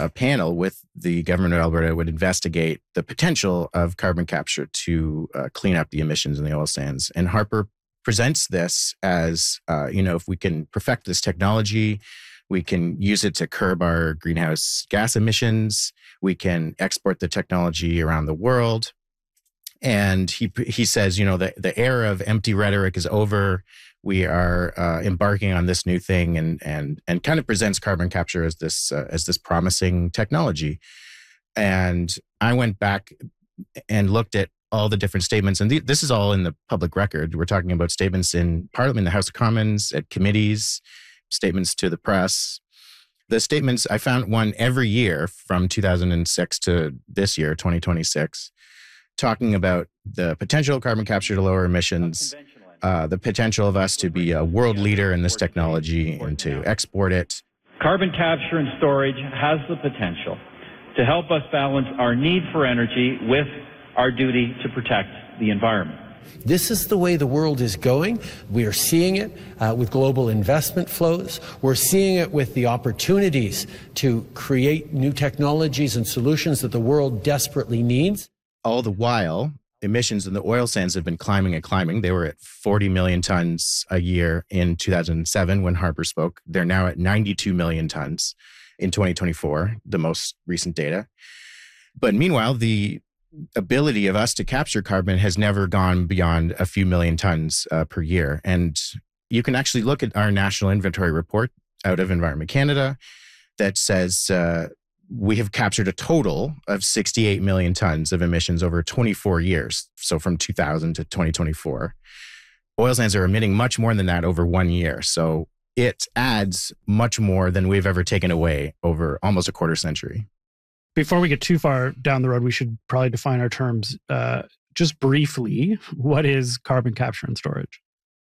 a panel with the government of Alberta would investigate the potential of carbon capture to clean up the emissions in the oil sands. And Harper presents this as, if we can perfect this technology, we can use it to curb our greenhouse gas emissions. We can export the technology around the world. And he says, the era of empty rhetoric is over. We are embarking on this new thing, and kind of presents carbon capture as this promising technology. And I went back and looked at all the different statements, and this is all in the public record. We're talking about statements in Parliament, the House of Commons, at committees, statements to the press. The statements, I found one every year from 2006 to this year, 2026, talking about the potential of carbon capture to lower emissions, the potential of us to be a world leader in this technology and to export it. Carbon capture and storage has the potential to help us balance our need for energy with our duty to protect the environment. This is the way the world is going. We are seeing it with global investment flows. We're seeing it with the opportunities to create new technologies and solutions that the world desperately needs. All the while, emissions in the oil sands have been climbing and climbing. They were at 40 million tons a year in 2007 when Harper spoke. They're now at 92 million tons in 2024, the most recent data. But meanwhile, the ability of us to capture carbon has never gone beyond a few million tons per year. And you can actually look at our national inventory report out of Environment Canada that says we have captured a total of 68 million tons of emissions over 24 years. So from 2000 to 2024. Oil sands are emitting much more than that over 1 year. So it adds much more than we've ever taken away over almost a quarter century. Before we get too far down the road, we should probably define our terms. Just briefly, what is carbon capture and storage?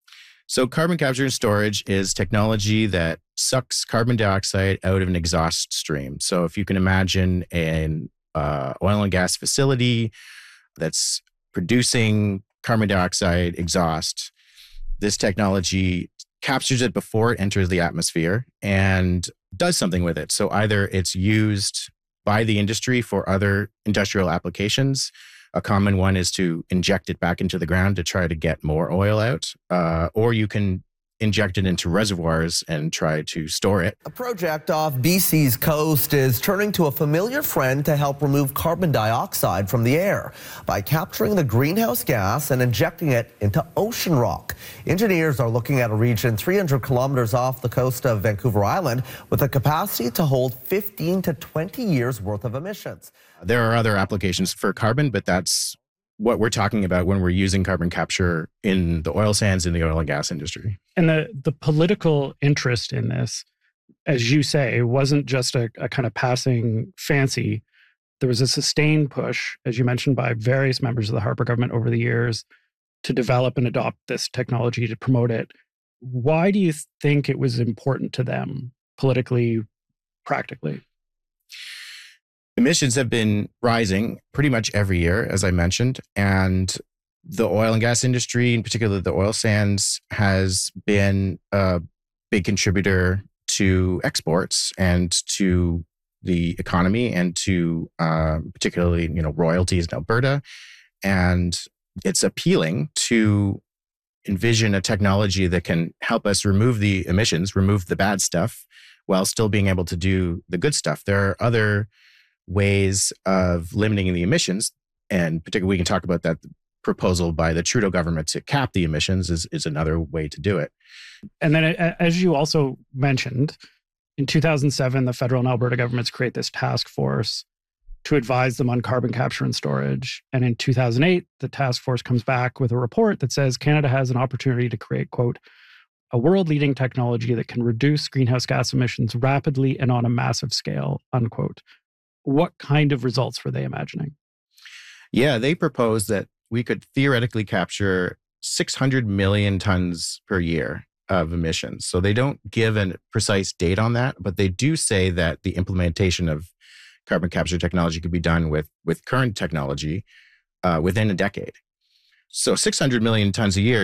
So carbon capture and storage is technology that sucks carbon dioxide out of an exhaust stream. So if you can imagine an oil and gas facility that's producing carbon dioxide exhaust, this technology captures it before it enters the atmosphere and does something with it. So either it's used by the industry for other industrial applications. A common one is to inject it back into the ground to try to get more oil out, or you can inject it into reservoirs and try to store it. A project off BC's coast is turning to a familiar friend to help remove carbon dioxide from the air by capturing the greenhouse gas and injecting it into ocean rock. Engineers are looking at a region 300 kilometers off the coast of Vancouver Island with a capacity to hold 15 to 20 years worth of emissions. There are other applications for carbon, but that's what we're talking about when we're using carbon capture in the oil sands in the oil and gas industry. And the political interest in this, as you say, wasn't just a kind of passing fancy. There was a sustained push, as you mentioned, by various members of the Harper government over the years to develop and adopt this technology, to promote it. Why do you think it was important to them politically, practically? Emissions have been rising pretty much every year, as I mentioned, and the oil and gas industry, in particular the oil sands, has been a big contributor to exports and to the economy and to particularly, royalties in Alberta. And it's appealing to envision a technology that can help us remove the emissions, remove the bad stuff, while still being able to do the good stuff. There are other ways of limiting the emissions, and particularly we can talk about that. The proposal by the Trudeau government to cap the emissions is another way to do it. And then, as you also mentioned, in 2007, the federal and Alberta governments create this task force to advise them on carbon capture and storage. And in 2008, the task force comes back with a report that says Canada has an opportunity to create, quote, a world-leading technology that can reduce greenhouse gas emissions rapidly and on a massive scale, unquote. What kind of results were they imagining? Yeah, they proposed that we could theoretically capture 600 million tons per year of emissions. So they don't give a precise date on that, but they do say that the implementation of carbon capture technology could be done with current technology within a decade. So 600 million tons a year just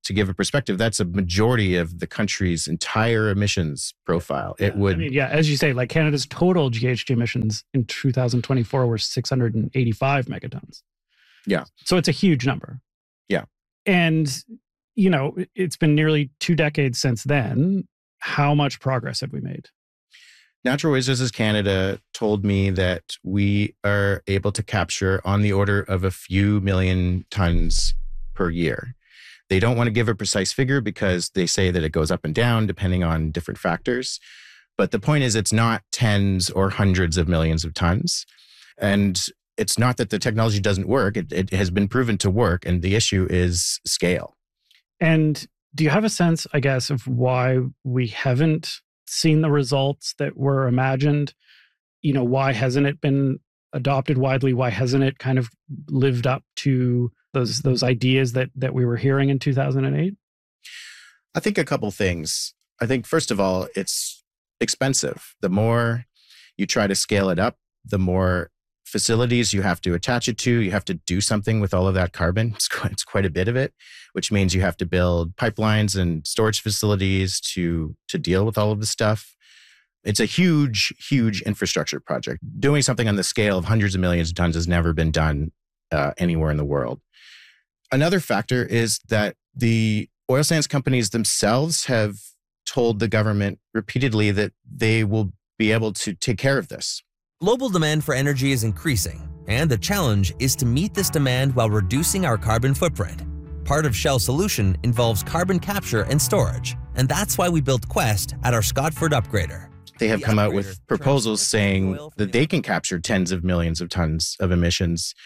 to give a perspective, that's a majority of the country's entire emissions profile. It would, as you say, like Canada's total GHG emissions in 2024 were 685 megatons. Yeah. So it's a huge number. Yeah. And, it's been nearly 2 decades since then. How much progress have we made? Natural Resources Canada told me that we are able to capture on the order of a few million tons per year. They don't want to give a precise figure because they say that it goes up and down depending on different factors. But the point is, it's not tens or hundreds of millions of tons. And it's not that the technology doesn't work. It has been proven to work. And the issue is scale. And do you have a sense, I guess, of why we haven't seen the results that were imagined? Why hasn't it been adopted widely? Why hasn't it kind of lived up to those ideas that we were hearing in 2008? I think a couple things. I think, first of all, it's expensive. The more you try to scale it up, the more facilities you have to attach it to. You have to do something with all of that carbon. It's quite a bit of it, which means you have to build pipelines and storage facilities to deal with all of this stuff. It's a huge, huge infrastructure project. Doing something on the scale of hundreds of millions of tons has never been done anywhere in the world. Another factor is that the oil sands companies themselves have told the government repeatedly that they will be able to take care of this. Global demand for energy is increasing, and the challenge is to meet this demand while reducing our carbon footprint. Part of Shell's solution involves carbon capture and storage, and that's why we built Quest at our Scotford upgrader. They have come out with proposals saying that they can capture tens of millions of tons of emissions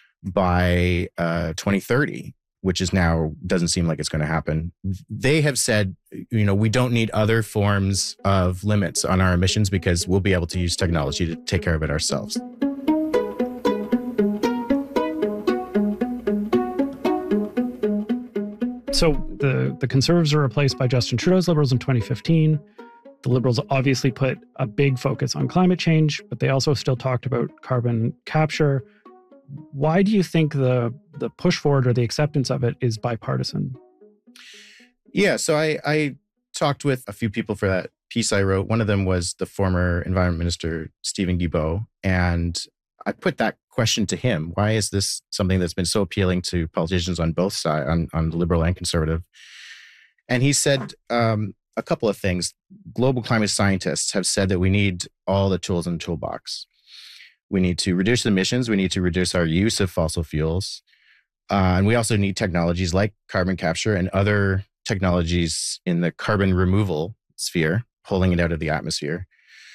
by 2030, which is now doesn't seem like it's going to happen. They have said, we don't need other forms of limits on our emissions because we'll be able to use technology to take care of it ourselves. So the Conservatives were replaced by Justin Trudeau's Liberals in 2015. The Liberals obviously put a big focus on climate change, but they also still talked about carbon capture. Why do you think the push forward or the acceptance of it is bipartisan? Yeah, so I talked with a few people for that piece I wrote. One of them was the former Environment Minister, Steven Guilbeault, and I put that question to him. Why is this something that's been so appealing to politicians on both sides, on the Liberal and Conservative? And he said a couple of things. Global climate scientists have said that we need all the tools in the toolbox. We need to reduce emissions. We need to reduce our use of fossil fuels. And we also need technologies like carbon capture and other technologies in the carbon removal sphere, pulling it out of the atmosphere,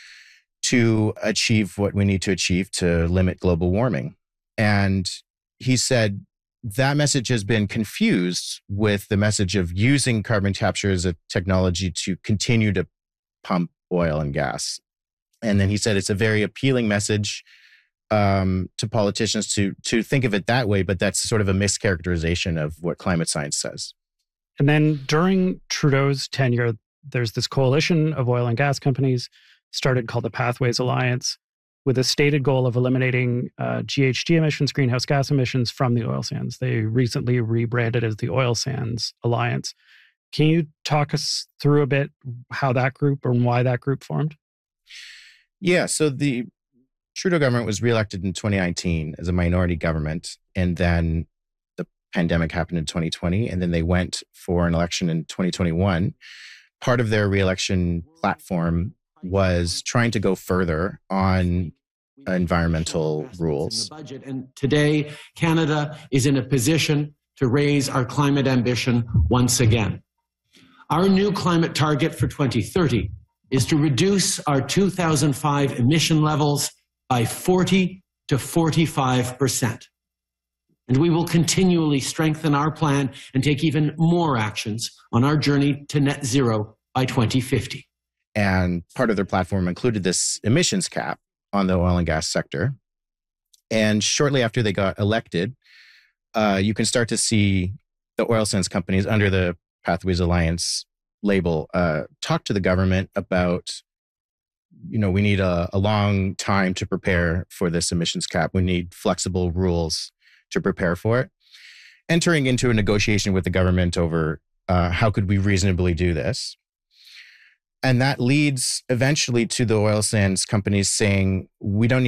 to achieve what we need to achieve to limit global warming. And he said that message has been confused with the message of using carbon capture as a technology to continue to pump oil and gas. And then he said it's a very appealing message to politicians to think of it that way, but that's sort of a mischaracterization of what climate science says. And then during Trudeau's tenure, there's this coalition of oil and gas companies started called the Pathways Alliance, with a stated goal of eliminating GHG emissions, greenhouse gas emissions from the oil sands. They recently rebranded as the Oil Sands Alliance. Can you talk us through a bit how that group or why that group formed? Yeah, so the Trudeau government was reelected in 2019 as a minority government, and then the pandemic happened in 2020, and then they went for an election in 2021. Part of their reelection platform was trying to go further on environmental rules. And today, Canada is in a position to raise our climate ambition once again. Our new climate target for 2030 is to reduce our 2005 emission levels by 40 to 45%. And we will continually strengthen our plan and take even more actions on our journey to net zero by 2050. And part of their platform included this emissions cap on the oil and gas sector. And shortly after they got elected, you can start to see the oil sands companies under the Pathways Alliance label talk to the government about, we need a long time to prepare for this emissions cap. We need flexible rules to prepare for it. Entering into a negotiation with the government over How could we reasonably do this? And that leads eventually to the oil sands companies saying, we don't need